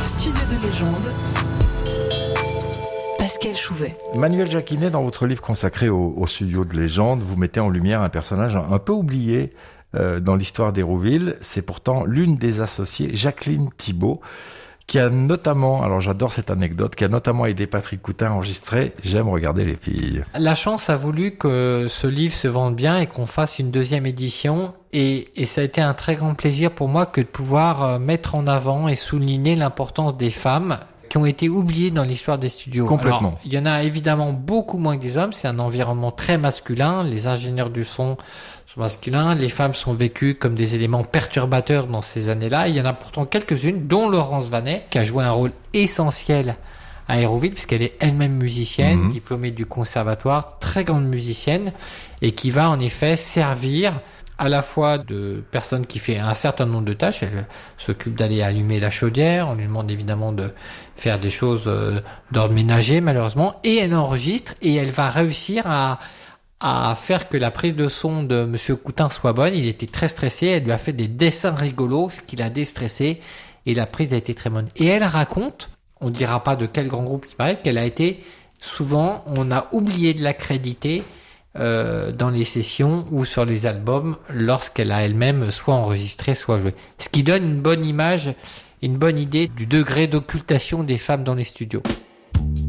Studio de légende, Pascal Chouvet. Manuel Jacquinet, dans votre livre consacré au studio de légende, vous mettez en lumière un personnage un peu oublié dans l'histoire d'Hérouville. C'est pourtant l'une des associées, Jacqueline Thibault, qui a notamment, alors j'adore cette anecdote, qui a notamment aidé Patrick Coutin à enregistrer « J'aime regarder les filles ». La chance a voulu que ce livre se vende bien et qu'on fasse une deuxième édition. Et ça a été un très grand plaisir pour moi que de pouvoir mettre en avant et souligner l'importance des femmes qui ont été oubliées dans l'histoire des studios. Complètement. Alors, il y en a évidemment beaucoup moins que des hommes. C'est un environnement très masculin. Les ingénieurs du son sont masculins. Les femmes sont vécues comme des éléments perturbateurs dans ces années-là. Il y en a pourtant quelques-unes, dont Laurence Vanet, qui a joué un rôle essentiel à Hérouville, puisqu'elle est elle-même musicienne, diplômée du conservatoire, très grande musicienne, et qui va en effet servir à la fois de personne qui fait un certain nombre de tâches. Elle s'occupe d'aller allumer la chaudière, on lui demande évidemment de faire des choses d'ordre ménager malheureusement, et elle enregistre, et elle va réussir à faire que la prise de son de Monsieur Coutin soit bonne. Il était très stressé, elle lui a fait des dessins rigolos, ce qui l'a déstressé, et la prise a été très bonne. Et elle raconte, on dira pas de quel grand groupe il paraît, qu'elle a été souvent, on a oublié de l'accréditer dans les sessions ou sur les albums lorsqu'elle a elle-même soit enregistré, soit joué. Ce qui donne une bonne image, une bonne idée du degré d'occultation des femmes dans les studios.